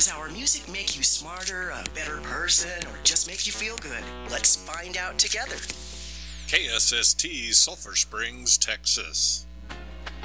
Does our music make you smarter, a better person, or just make you feel good? Let's find out together. KSST, Sulphur Springs, Texas.